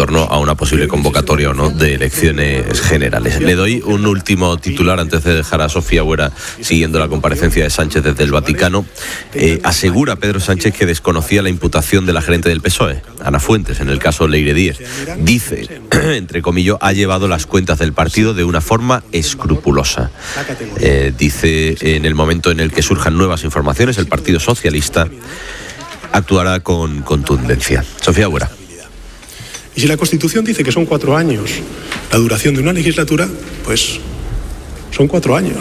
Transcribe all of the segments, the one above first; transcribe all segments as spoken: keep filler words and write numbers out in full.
torno a una posible convocatoria o no de elecciones generales. Le doy un último titular antes de dejar a Sofía Huera siguiendo la comparecencia de Sánchez desde el Vaticano. Eh, asegura Pedro Sánchez que desconocía la imputación de la gerente del P S O E, Ana Fuentes, en el caso Leire Díez. Dice, entre comillas, ha llevado las cuentas del partido de una forma escrupulosa. Eh, dice, en el momento en el que surjan nuevas informaciones, el Partido Socialista actuará con contundencia. Sofía Huera. Y si la Constitución dice que son cuatro años la duración de una legislatura, pues son cuatro años.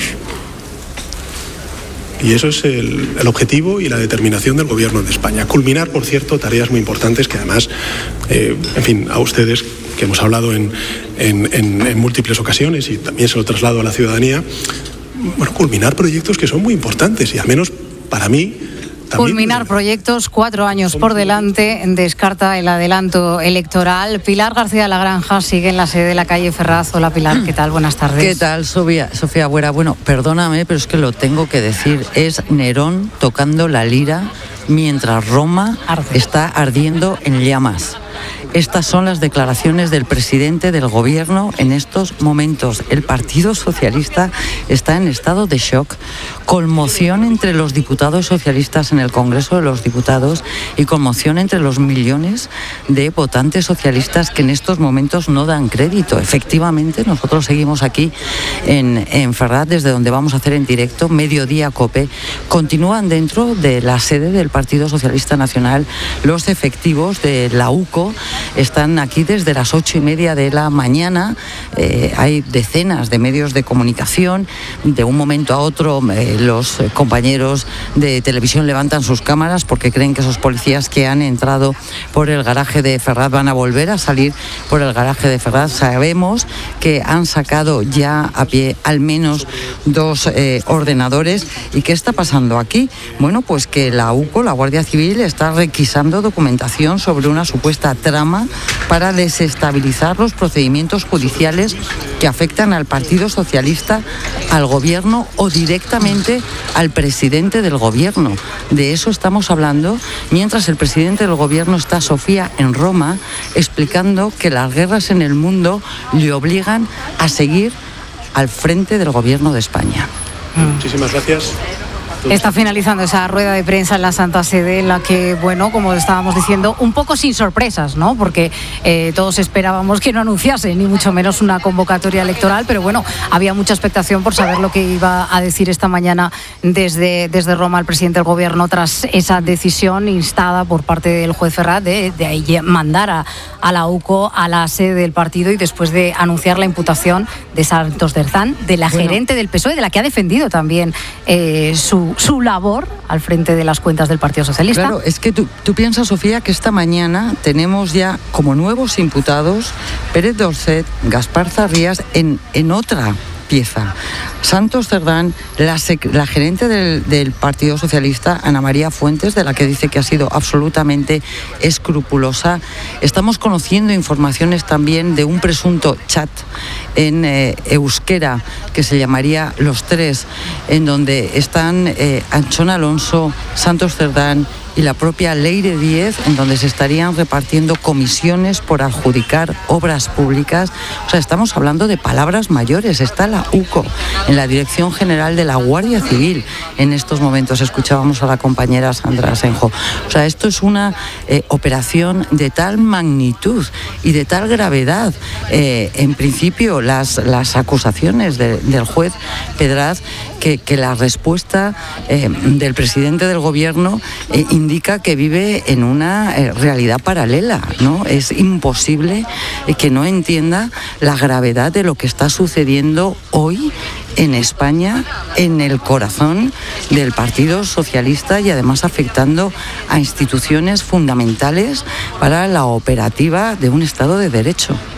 Y eso es el, el objetivo y la determinación del Gobierno de España. Culminar, por cierto, tareas muy importantes que además, eh, en fin, a ustedes, que hemos hablado en, en, en, en múltiples ocasiones y también se lo traslado a la ciudadanía, bueno, culminar proyectos que son muy importantes y al menos para mí... Culminar proyectos, cuatro años por delante, descarta el adelanto electoral. Pilar García de la Granja sigue en la sede de la calle Ferraz. Hola Pilar, ¿qué tal? Buenas tardes. ¿Qué tal, Sofía, Sofía Huera? Bueno, perdóname, pero es que lo tengo que decir. Es Nerón tocando la lira mientras Roma Arde. está ardiendo en llamas. Estas son las declaraciones del presidente del Gobierno en estos momentos. El Partido Socialista está en estado de shock, conmoción entre los diputados socialistas en el Congreso de los Diputados y conmoción entre los millones de votantes socialistas que en estos momentos no dan crédito. Efectivamente, nosotros seguimos aquí en, en Ferraz, desde donde vamos a hacer en directo Mediodía COPE. Continúan dentro de la sede del Partido Socialista Nacional los efectivos de la U C O. Están aquí desde las ocho y media de la mañana. Eh, hay decenas de medios de comunicación. De un momento a otro eh, los compañeros de televisión levantan sus cámaras porque creen que esos policías que han entrado por el garaje de Ferraz van a volver a salir por el garaje de Ferraz. Sabemos que han sacado ya a pie al menos dos eh, ordenadores. ¿Y qué está pasando aquí? Bueno, pues que la U C O, la Guardia Civil, está requisando documentación sobre una supuesta trama para desestabilizar los procedimientos judiciales que afectan al Partido Socialista, al Gobierno o directamente al presidente del Gobierno. De eso estamos hablando mientras el presidente del Gobierno está, Sofía, en Roma, explicando que las guerras en el mundo le obligan a seguir al frente del Gobierno de España. Muchísimas gracias. Está finalizando esa rueda de prensa en la Santa Sede, en la que, bueno, como estábamos diciendo, un poco sin sorpresas, ¿no? Porque eh, todos esperábamos que no anunciase, ni mucho menos una convocatoria electoral, pero bueno, había mucha expectación por saber lo que iba a decir esta mañana desde, desde Roma el presidente del Gobierno tras esa decisión instada por parte del juez Ferraz de, de mandar a, a la U C O a la sede del partido y después de anunciar la imputación de Santos Cerdán, de la bueno. gerente del P S O E, de la que ha defendido también eh, su su labor al frente de las cuentas del Partido Socialista. Claro, es que tú, tú piensas, Sofía, que esta mañana tenemos ya como nuevos imputados Pérez Dorset, Gaspar Zarrías en, en otra pieza. Santos Cerdán, la, sec- la gerente del, del Partido Socialista, Ana María Fuentes, de la que dice que ha sido absolutamente escrupulosa. Estamos conociendo informaciones también de un presunto chat en eh, euskera que se llamaría Los Tres, en donde están eh, Anchón Alonso, Santos Cerdán y la propia Leire Díez, en donde se estarían repartiendo comisiones por adjudicar obras públicas. O sea, estamos hablando de palabras mayores. Está la U C O en la Dirección General de la Guardia Civil en estos momentos. Escuchábamos a la compañera Sandra Asenjo. O sea, esto es una eh, operación de tal magnitud y de tal gravedad. Eh, en principio, las, las acusaciones de, del juez Pedraz, que, que la respuesta eh, del presidente del Gobierno eh, indica que vive en una eh, realidad paralela, ¿no? Es imposible eh, que no entienda la gravedad de lo que está sucediendo hoy en España, en el corazón del Partido Socialista y además afectando a instituciones fundamentales para la operativa de un Estado de Derecho.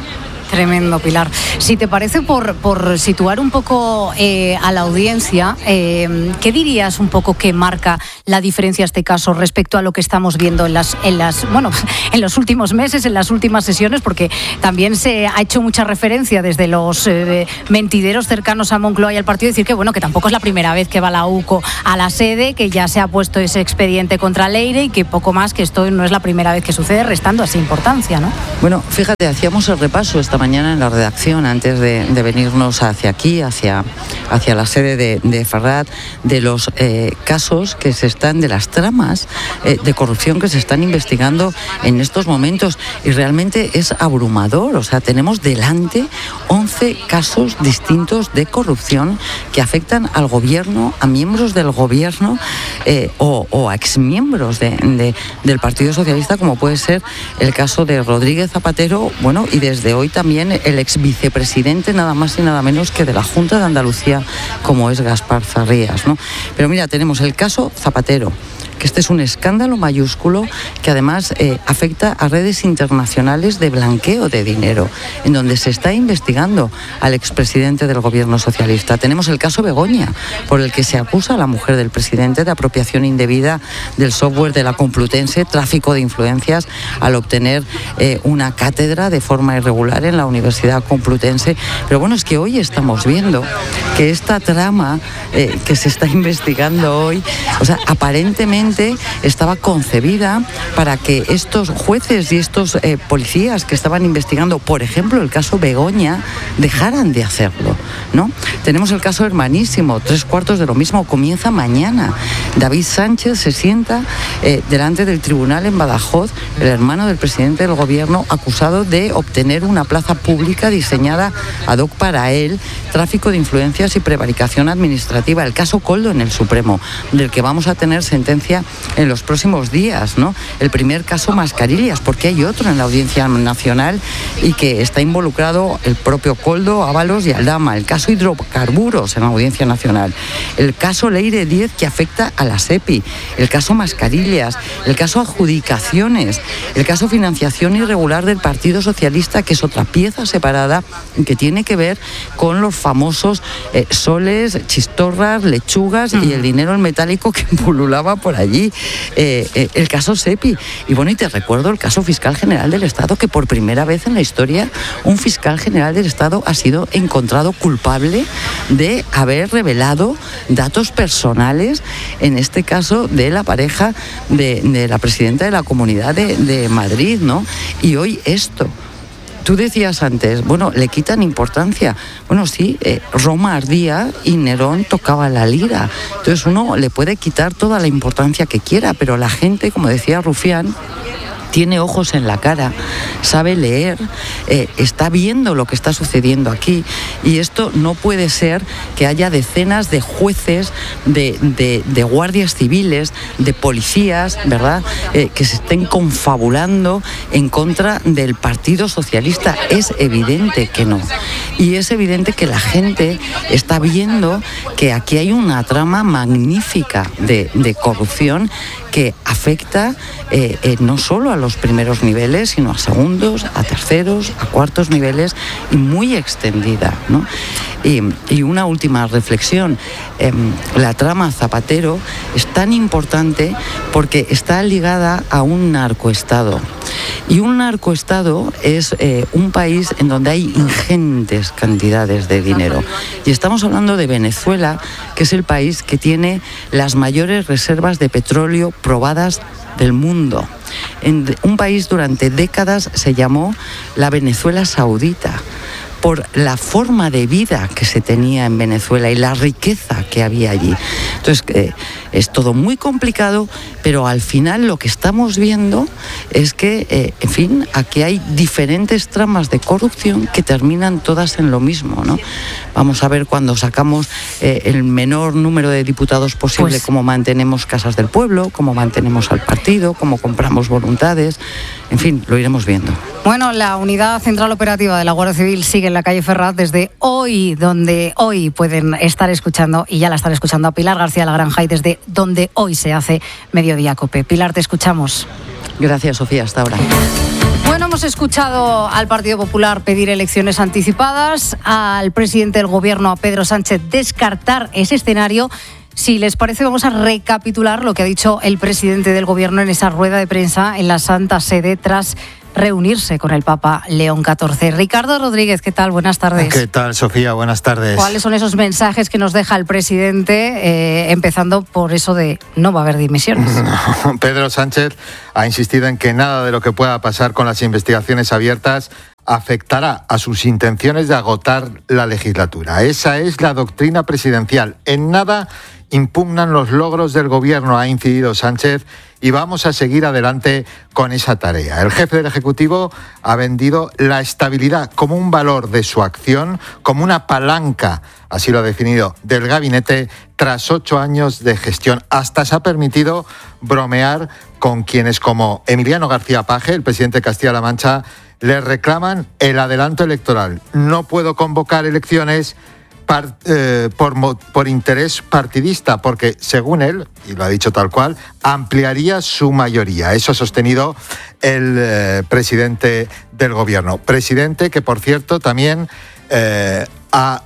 Tremendo, Pilar. Si te parece, por, por situar un poco eh, a la audiencia, eh, ¿qué dirías un poco que marca la diferencia este caso respecto a lo que estamos viendo en las, en las, bueno, en los últimos meses, en las últimas sesiones? Porque también se ha hecho mucha referencia desde los eh, mentideros cercanos a Moncloa y al partido, decir que bueno, que tampoco es la primera vez que va la U C O a la sede, que ya se ha puesto ese expediente contra Leire y que poco más, que esto no es la primera vez que sucede, restando así importancia, ¿no? Bueno, fíjate, hacíamos el repaso esta mañana en la redacción antes de, de venirnos hacia aquí, hacia, hacia la sede de, de Ferrat, de los eh, casos que se están, de las tramas eh, de corrupción que se están investigando en estos momentos, y realmente es abrumador. O sea, tenemos delante once casos distintos de corrupción que afectan al gobierno, a miembros del gobierno eh, o, o a exmiembros de, de, del Partido Socialista, como puede ser el caso de Rodríguez Zapatero, bueno, y desde hoy también el ex vicepresidente, nada más y nada menos que de la Junta de Andalucía, como es Gaspar Zarrías, ¿no? Pero mira, tenemos el caso Zapatero, que este es un escándalo mayúsculo que además eh, afecta a redes internacionales de blanqueo de dinero, en donde se está investigando al expresidente del gobierno socialista. Tenemos el caso Begoña, por el que se acusa a la mujer del presidente de apropiación indebida del software de la Complutense, tráfico de influencias, al obtener eh, una cátedra de forma irregular en la Universidad Complutense. Pero bueno, es que hoy estamos viendo que esta trama eh, que se está investigando hoy, o sea, aparentemente estaba concebida para que estos jueces y estos eh, policías que estaban investigando, por ejemplo, el caso Begoña, dejaran de hacerlo, ¿no? Tenemos el caso Hermanísimo, tres cuartos de lo mismo, comienza mañana. David Sánchez se sienta eh, delante del tribunal en Badajoz, el hermano del presidente del gobierno, acusado de obtener una plaza pública diseñada ad hoc para él, tráfico de influencias y prevaricación administrativa. El caso Koldo en el Supremo, del que vamos a tener sentencia en los próximos días, ¿no? El primer caso Mascarillas, porque hay otro en la Audiencia Nacional y que está involucrado el propio Koldo, Ábalos y Aldama. El caso Hidrocarburos en la Audiencia Nacional. El caso Leire diez, que afecta a la SEPI. El caso Mascarillas. El caso Adjudicaciones. El caso Financiación Irregular del Partido Socialista, que es otra pieza separada que tiene que ver con los famosos eh, soles, chistorras, lechugas y el dinero en metálico que pululaba por allí, eh, eh, el caso SEPI. Y bueno, y te recuerdo el caso Fiscal General del Estado, que por primera vez en la historia un fiscal general del Estado ha sido encontrado culpable de haber revelado datos personales, en este caso de la pareja de, de la presidenta de la Comunidad de, de Madrid, ¿no? Y hoy esto. Tú decías antes, bueno, le quitan importancia. Bueno, sí, eh, Roma ardía y Nerón tocaba la lira. Entonces uno le puede quitar toda la importancia que quiera, pero la gente, como decía Rufián, tiene ojos en la cara, sabe leer, eh, está viendo lo que está sucediendo aquí, y esto no puede ser que haya decenas de jueces, de, de, de guardias civiles, de policías, ¿verdad?, eh, que se estén confabulando en contra del Partido Socialista. Es evidente que no. Y es evidente que la gente está viendo que aquí hay una trama magnífica de, de corrupción que afecta eh, eh, no solo a los primeros niveles, sino a segundos, a terceros, a cuartos niveles, y muy extendida, ¿no? Y, y una última reflexión. Eh, la trama Zapatero es tan importante porque está ligada a un narcoestado. Y un narcoestado es eh, un país en donde hay ingentes cantidades de dinero. Y estamos hablando de Venezuela, que es el país que tiene las mayores reservas de petróleo probadas del mundo. En un país durante décadas se llamó la Venezuela Saudita, por la forma de vida que se tenía en Venezuela y la riqueza que había allí. Entonces, eh, es todo muy complicado, pero al final lo que estamos viendo es que, eh, en fin, aquí hay diferentes tramas de corrupción que terminan todas en lo mismo, ¿no? Vamos a ver cuando sacamos eh, el menor número de diputados posible, pues, cómo mantenemos casas del pueblo, cómo mantenemos al partido, cómo compramos voluntades, en fin, lo iremos viendo. Bueno, la Unidad Central Operativa de la Guardia Civil sigue en la calle Ferrat desde hoy, donde hoy pueden estar escuchando, y ya la están escuchando, a Pilar García Lagranja, y desde donde hoy se hace Mediodía COPE. Pilar, te escuchamos. Gracias, Sofía, hasta ahora. Bueno, hemos escuchado al Partido Popular pedir elecciones anticipadas, al presidente del Gobierno, a Pedro Sánchez, descartar ese escenario. Si les parece, vamos a recapitular lo que ha dicho el presidente del Gobierno en esa rueda de prensa en la Santa Sede tras reunirse con el Papa León catorce. Ricardo Rodríguez, ¿qué tal? Buenas tardes. ¿Qué tal, Sofía? Buenas tardes. ¿Cuáles son esos mensajes que nos deja el presidente, eh, empezando por eso de no va a haber dimisiones? No, Pedro Sánchez ha insistido en que nada de lo que pueda pasar con las investigaciones abiertas afectará a sus intenciones de agotar la legislatura. Esa es la doctrina presidencial. En nada impugnan los logros del Gobierno, ha incidido Sánchez, y vamos a seguir adelante con esa tarea. El jefe del Ejecutivo ha vendido la estabilidad como un valor de su acción, como una palanca, así lo ha definido, del gabinete tras ocho años de gestión. Hasta se ha permitido bromear con quienes, como Emiliano García Paje, el presidente de Castilla-La Mancha, le reclaman el adelanto electoral. No puedo convocar elecciones Par, eh, por, por interés partidista, porque según él, y lo ha dicho tal cual, ampliaría su mayoría. Eso ha sostenido el eh, presidente del Gobierno. Presidente que, por cierto, también eh, ha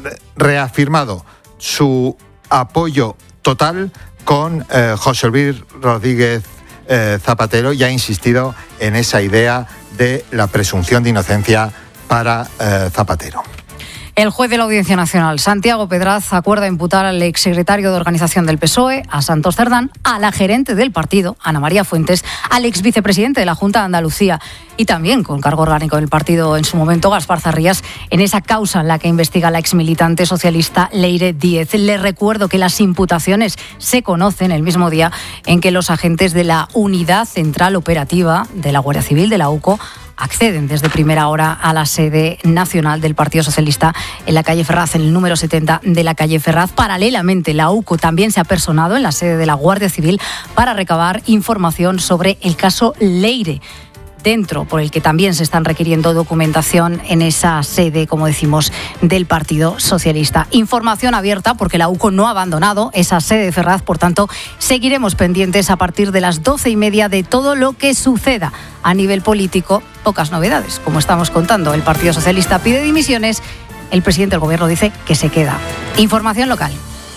reafirmado su apoyo total con eh, José Luis Rodríguez eh, Zapatero y ha insistido en esa idea de la presunción de inocencia para eh, Zapatero. El juez de la Audiencia Nacional, Santiago Pedraz, acuerda imputar al exsecretario de Organización del P S O E, a Santos Cerdán, a la gerente del partido, Ana María Fuentes, al exvicepresidente de la Junta de Andalucía y también con cargo orgánico del partido en su momento, Gaspar Zarrías, en esa causa en la que investiga la exmilitante socialista Leire Díez. Le recuerdo que las imputaciones se conocen el mismo día en que los agentes de la Unidad Central Operativa de la Guardia Civil de la U C O acceden desde primera hora a la sede nacional del Partido Socialista en la calle Ferraz, en el número setenta de la calle Ferraz. Paralelamente, la U C O también se ha personado en la sede de la Guardia Civil para recabar información sobre el caso Leire, dentro por el que también se están requiriendo documentación en esa sede, como decimos, del Partido Socialista. Información abierta porque la U C O no ha abandonado esa sede de Ferraz, por tanto, seguiremos pendientes a partir de las doce y media de todo lo que suceda a nivel político. Pocas novedades, como estamos contando. El Partido Socialista pide dimisiones, el presidente del Gobierno dice que se queda. Información local.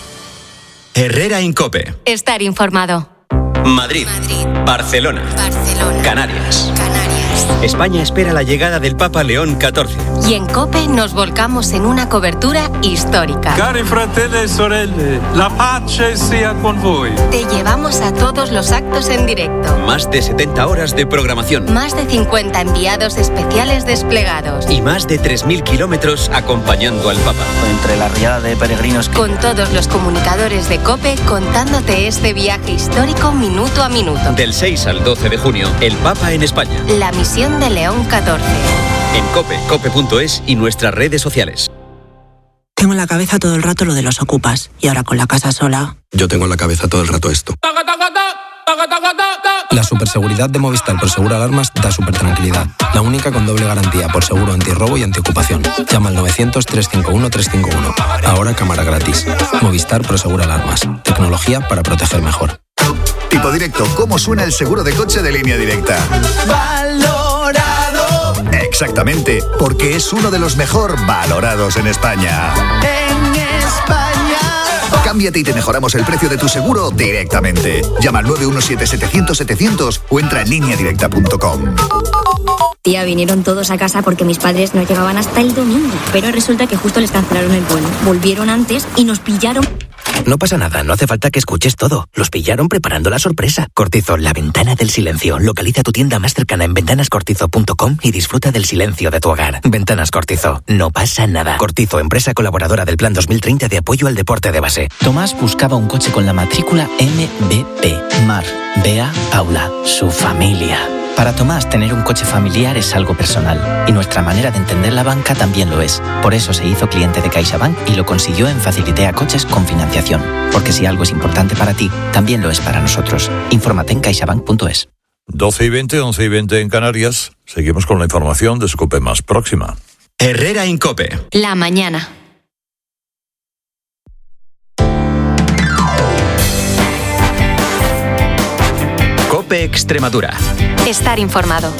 Herrera Incope. Estar informado. Madrid, Madrid. Barcelona, Barcelona. Canarias. Canarias. España espera la llegada del Papa León catorce. Y en COPE nos volcamos en una cobertura histórica. Cari fratelli e sorelle, la pace sia con voi. Te llevamos a todos los actos en directo. Más de setenta horas de programación. Más de cincuenta enviados especiales desplegados. Y más de tres mil kilómetros acompañando al Papa. Entre la riada de peregrinos que... Con todos los comunicadores de COPE contándote este viaje histórico minuto a minuto. Del seis al doce de junio, el Papa en España. La misión de León catorce. En COPE, cope punto es y nuestras redes sociales. Tengo en la cabeza todo el rato lo de los ocupas. Y ahora con la casa sola... Yo tengo en la cabeza todo el rato esto. La superseguridad de Movistar por Seguro Alarmas da súper tranquilidad. La única con doble garantía por seguro antirrobo y antiocupación. Llama al novecientos, trescientos cincuenta y uno, trescientos cincuenta y uno. Ahora cámara gratis. Movistar por Seguro Alarmas. Tecnología para proteger mejor. Tipo directo, ¿cómo suena el seguro de coche de Línea Directa? Valorado. Exactamente, porque es uno de los mejor valorados en España. En España. Cámbiate y te mejoramos el precio de tu seguro directamente. Llama al nueve uno siete, setecientos, setecientos o entra en línea directa punto com. Tía, vinieron todos a casa porque mis padres no llegaban hasta el domingo. Pero resulta que justo les cancelaron el vuelo. Volvieron antes y nos pillaron. No pasa nada, no hace falta que escuches todo. Los pillaron preparando la sorpresa. Cortizo, la ventana del silencio. Localiza tu tienda más cercana en ventanas cortizo punto com y disfruta del silencio de tu hogar. Ventanas Cortizo, no pasa nada. Cortizo, empresa colaboradora del Plan dos mil treinta de apoyo al deporte de base. Tomás buscaba un coche con la matrícula M B P. Mar, Bea, Paula, su familia. Para Tomás, tener un coche familiar es algo personal y nuestra manera de entender la banca también lo es. Por eso se hizo cliente de CaixaBank y lo consiguió en Facilitea Coches con financiación. Porque si algo es importante para ti, también lo es para nosotros. Infórmate en caixabank punto es. doce y veinte, once y veinte en Canarias. Seguimos con la información de su COPE más próxima. Herrera Incope. La mañana. COPE Extremadura. Estar informado.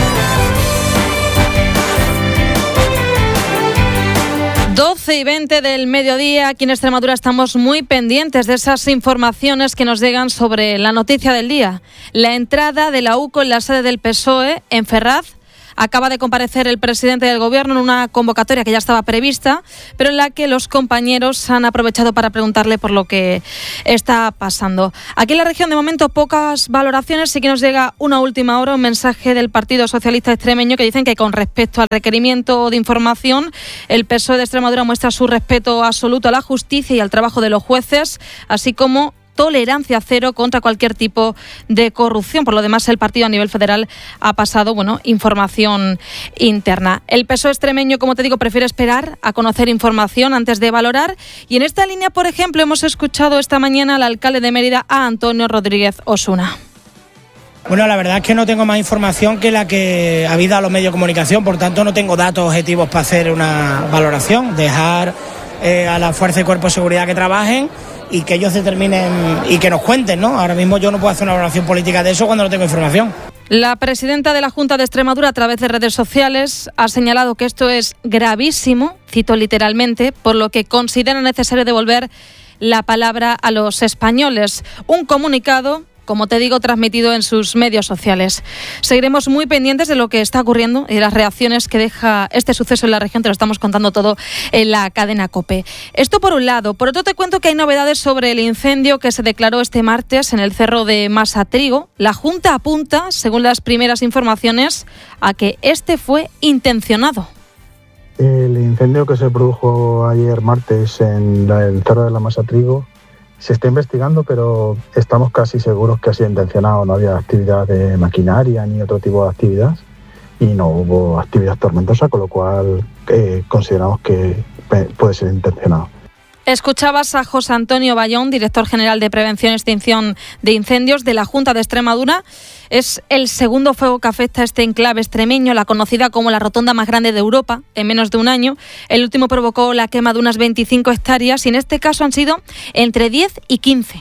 doce y veinte del mediodía, aquí en Extremadura estamos muy pendientes de esas informaciones que nos llegan sobre la noticia del día. La entrada de la U C O en la sede del P S O E en Ferraz. Acaba de comparecer el presidente del Gobierno en una convocatoria que ya estaba prevista, pero en la que los compañeros han aprovechado para preguntarle por lo que está pasando. Aquí en la región, de momento, pocas valoraciones. Sí que nos llega una última hora un mensaje del Partido Socialista Extremeño que dicen que con respecto al requerimiento de información, el P S O E de Extremadura muestra su respeto absoluto a la justicia y al trabajo de los jueces, así como tolerancia cero contra cualquier tipo de corrupción. Por lo demás, el partido a nivel federal ha pasado, bueno, información interna. El P S O E extremeño, como te digo, prefiere esperar a conocer información antes de valorar. Y en esta línea, por ejemplo, hemos escuchado esta mañana al alcalde de Mérida, a Antonio Rodríguez Osuna. Bueno, la verdad es que no tengo más información que la que ha habido a los medios de comunicación, por tanto no tengo datos objetivos para hacer una valoración. Dejar eh, a la Fuerza y Cuerpo de Seguridad que trabajen y que ellos determinen y que nos cuenten, ¿no? Ahora mismo yo no puedo hacer una valoración política de eso cuando no tengo información. La presidenta de la Junta de Extremadura, a través de redes sociales, ha señalado que esto es gravísimo, cito literalmente, por lo que considera necesario devolver la palabra a los españoles. Un comunicado, como te digo, transmitido en sus medios sociales. Seguiremos muy pendientes de lo que está ocurriendo y de las reacciones que deja este suceso en la región. Te lo estamos contando todo en la cadena COPE. Esto por un lado. Por otro, te cuento que hay novedades sobre el incendio que se declaró este martes en el cerro de Masatrigo. La Junta apunta, según las primeras informaciones, a que este fue intencionado. El incendio que se produjo ayer martes en la, el cerro de la Masatrigo se está investigando, pero estamos casi seguros que ha sido intencionado. No había actividad de maquinaria ni otro tipo de actividad y no hubo actividad tormentosa, con lo cual eh, consideramos que puede ser intencionado. Escuchabas a José Antonio Bayón, director general de Prevención y Extinción de Incendios de la Junta de Extremadura. Es el segundo fuego que afecta a este enclave extremeño, la conocida como la rotonda más grande de Europa, en menos de un año. El último provocó la quema de unas veinticinco hectáreas y en este caso han sido entre diez y quince.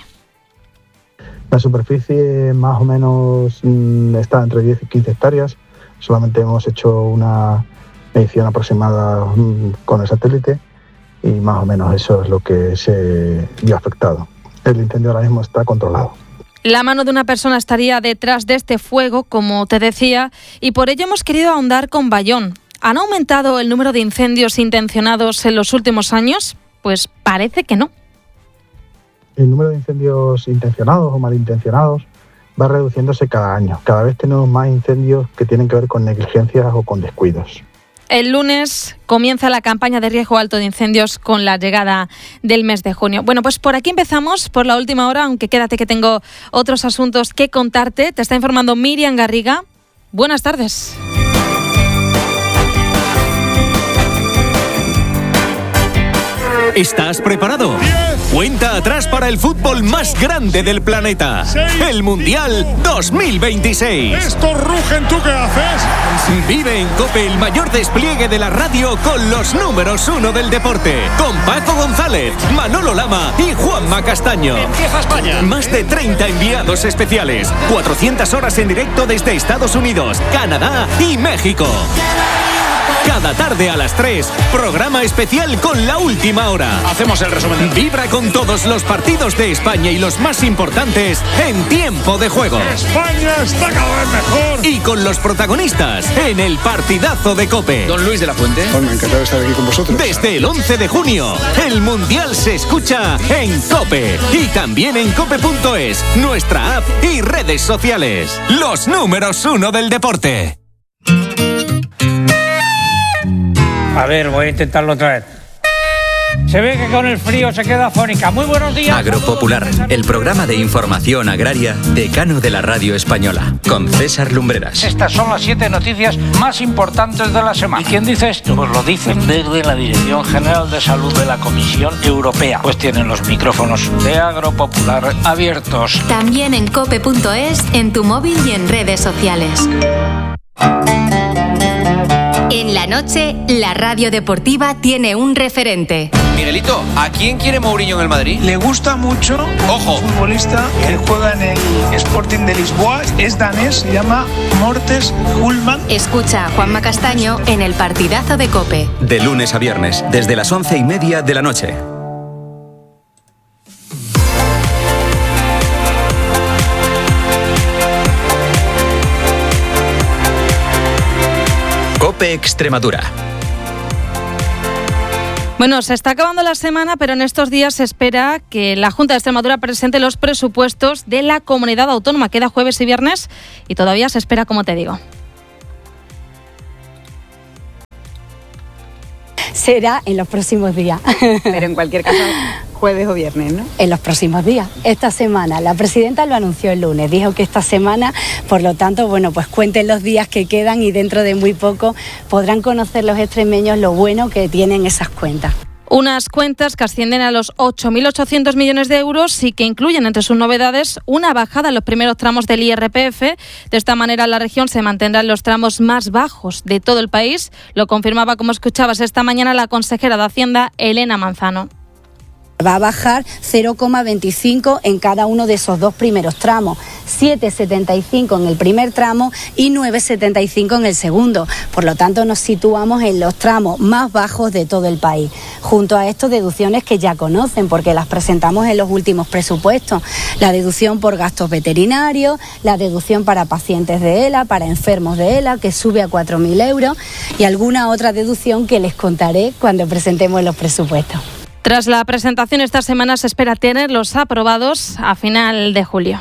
La superficie más o menos está entre diez y quince hectáreas. Solamente hemos hecho una medición aproximada con el satélite y más o menos eso es lo que se vio afectado. El incendio ahora mismo está controlado. La mano de una persona estaría detrás de este fuego, como te decía, y por ello hemos querido ahondar con Bayón. ¿Han aumentado el número de incendios intencionados en los últimos años? Pues parece que no. El número de incendios intencionados o malintencionados va reduciéndose cada año. Cada vez tenemos más incendios que tienen que ver con negligencias o con descuidos. El lunes comienza la campaña de riesgo alto de incendios con la llegada del mes de junio. Bueno, pues por aquí empezamos, por la última hora, aunque quédate que tengo otros asuntos que contarte. Te está informando Miriam Garriga. Buenas tardes. ¿Estás preparado? Cuenta atrás para el fútbol más grande del planeta. El Mundial dos mil veintiséis. ¡Estos rugen! ¿Tú qué haces? Vive en COPE el mayor despliegue de la radio con los números uno del deporte. Con Paco González, Manolo Lama y Juanma Castaño. ¡Empieza España! Más de treinta enviados especiales. cuatrocientas horas en directo desde Estados Unidos, Canadá y México. Cada tarde a las tres, programa especial con la última hora. Hacemos el resumen. Vibra con todos los partidos de España y los más importantes en tiempo de juego. España está cada vez mejor. Y con los protagonistas en el partidazo de COPE. Don Luis de la Fuente. Bueno, encantado de estar aquí con vosotros. Desde el once de junio, el Mundial se escucha en COPE. Y también en cope punto es, nuestra app y redes sociales. Los números uno del deporte. A ver, voy a intentarlo otra vez. Se ve que con el frío se queda afónica. Muy buenos días. Agropopular, el programa de información agraria decano de la radio española, con César Lumbreras. Estas son las siete noticias más importantes de la semana. ¿Y quién dice esto? Pues lo dicen desde la Dirección General de Salud de la Comisión Europea. Pues tienen los micrófonos de Agropopular abiertos. También en cope punto es, en tu móvil y en redes sociales. En la noche, la radio deportiva tiene un referente. Miguelito, ¿a quién quiere Mourinho en el Madrid? Le gusta mucho. Ojo. Un futbolista que juega en el Sporting de Lisboa, es danés, se llama Mortes Hulman. Escucha a Juanma Castaño en el partidazo de COPE. De lunes a viernes, desde las once y media de la noche. COPE Extremadura. Bueno, se está acabando la semana, pero en estos días se espera que la Junta de Extremadura presente los presupuestos de la comunidad autónoma. Queda jueves y viernes y todavía se espera, como te digo. Será en los próximos días. Pero en cualquier caso, jueves o viernes, ¿no? En los próximos días. Esta semana. La presidenta lo anunció el lunes. Dijo que esta semana, por lo tanto, bueno, pues cuenten los días que quedan y dentro de muy poco podrán conocer los extremeños lo bueno que tienen esas cuentas. Unas cuentas que ascienden a los ocho mil ochocientos millones de euros y que incluyen entre sus novedades una bajada en los primeros tramos del I R P F. De esta manera la región se mantendrá en los tramos más bajos de todo el país. Lo confirmaba, como escuchabas esta mañana, la consejera de Hacienda, Elena Manzano. Va a bajar cero coma veinticinco en cada uno de esos dos primeros tramos, siete coma setenta y cinco en el primer tramo y nueve coma setenta y cinco en el segundo. Por lo tanto, nos situamos en los tramos más bajos de todo el país. Junto a esto, deducciones que ya conocen porque las presentamos en los últimos presupuestos. La deducción por gastos veterinarios, la deducción para pacientes de E L A, para enfermos de E L A, que sube a cuatro mil euros, y alguna otra deducción que les contaré cuando presentemos los presupuestos. Tras la presentación esta semana se espera tenerlos aprobados a final de julio.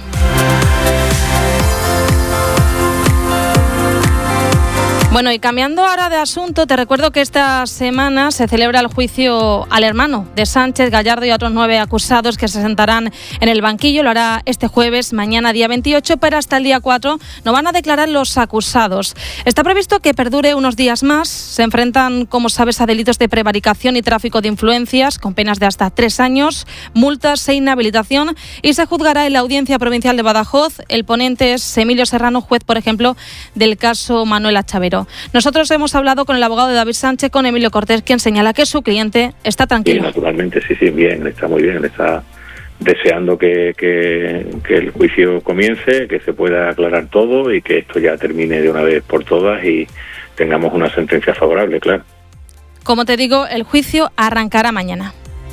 Bueno, y cambiando ahora de asunto, te recuerdo que esta semana se celebra el juicio al hermano de Sánchez, Gallardo y otros nueve acusados que se sentarán en el banquillo. Lo hará este jueves, mañana día veintiocho, pero hasta el día cuatro no van a declarar los acusados. Está previsto que perdure unos días más. Se enfrentan, como sabes, a delitos de prevaricación y tráfico de influencias, con penas de hasta tres años, multas e inhabilitación, y se juzgará en la Audiencia Provincial de Badajoz. El ponente es Emilio Serrano, juez, por ejemplo, del caso Manuela Chavero. Nosotros hemos hablado con el abogado de David Sánchez, con Emilio Cortés, quien señala que su cliente está tranquilo. Sí, naturalmente, sí, sí, bien, está muy bien, está deseando que, que, que el juicio comience, que se pueda aclarar todo y que esto ya termine de una vez por todas y tengamos una sentencia favorable, claro. Como te digo, el juicio arrancará mañana.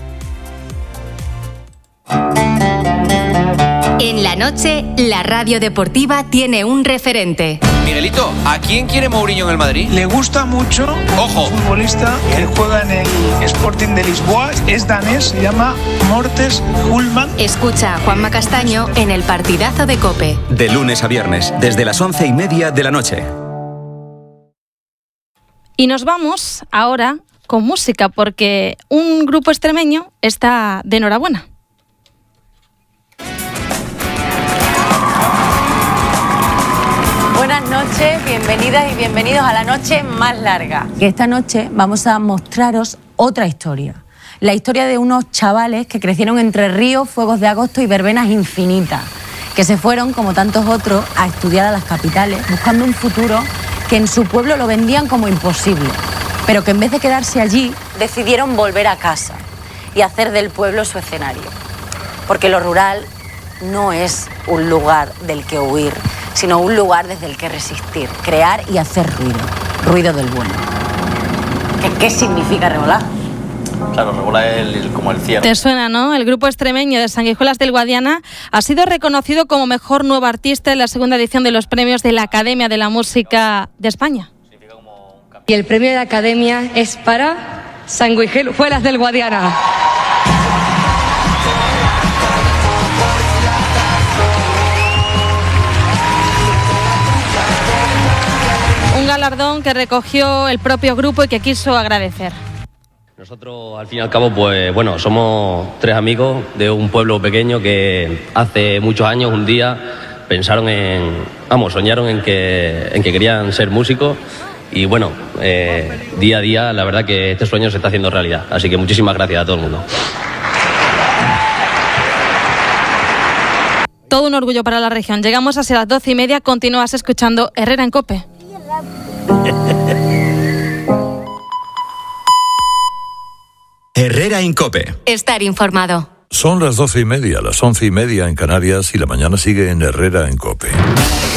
En la noche, la radio deportiva tiene un referente. Miguelito, ¿a quién quiere Mourinho en el Madrid? Le gusta mucho. Ojo. Un futbolista que juega en el Sporting de Lisboa, es danés, se llama Mortes Hulman. Escucha a Juanma Castaño en el partidazo de COPE. De lunes a viernes, desde las once y media de la noche. Y nos vamos ahora con música, porque un grupo extremeño está de enhorabuena. Buenas noches, bienvenidas y bienvenidos a la noche más larga. Que esta noche vamos a mostraros otra historia. La historia de unos chavales que crecieron entre ríos, fuegos de agosto y verbenas infinitas. Que se fueron, como tantos otros, a estudiar a las capitales, buscando un futuro que en su pueblo lo vendían como imposible. Pero que en vez de quedarse allí, decidieron volver a casa y hacer del pueblo su escenario. Porque lo rural no es un lugar del que huir, sino un lugar desde el que resistir, crear y hacer ruido, ruido del bueno. ¿Qué, qué significa Rebolá? Claro, Rebolá es el, como el cierre. Te suena, ¿no? El grupo extremeño de Sanguijuelas del Guadiana ha sido reconocido como mejor nuevo artista en la segunda edición de los premios de la Academia de la Música de España. Y el premio de la Academia es para Sanguijuelas del Guadiana. Un galardón que recogió el propio grupo y que quiso agradecer. Nosotros, al fin y al cabo, pues bueno, somos tres amigos de un pueblo pequeño que hace muchos años, un día, pensaron en, vamos, soñaron en que, en que querían ser músicos y bueno, eh, día a día, la verdad que este sueño se está haciendo realidad. Así que muchísimas gracias a todo el mundo. Todo un orgullo para la región. Llegamos hacia las doce y media, continúas escuchando Herrera en COPE. Herrera Incope. Estar informado. Son las doce y media, las once y media en Canarias y la mañana sigue en Herrera en COPE.